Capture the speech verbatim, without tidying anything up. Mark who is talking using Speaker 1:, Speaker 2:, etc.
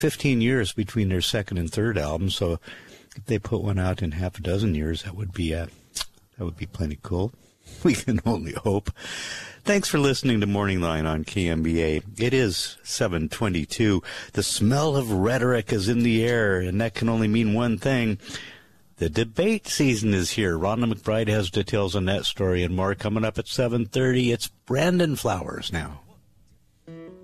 Speaker 1: fifteen years between their second and third album, so if they put one out in half a dozen years, that would be uh, that would be plenty cool. We can only hope. Thanks for listening to Morning Line on K M B A. It is seven twenty-two. The smell of rhetoric is in the air, and that can only mean one thing. The debate season is here. Rhonda McBride has details on that story and more coming up at seven thirty. It's Brandon Flowers now.